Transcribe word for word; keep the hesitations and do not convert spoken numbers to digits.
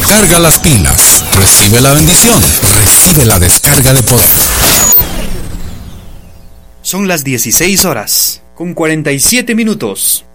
Recarga las pilas, recibe la bendición, recibe la descarga de poder. Son las dieciséis horas, con cuarenta y siete minutos.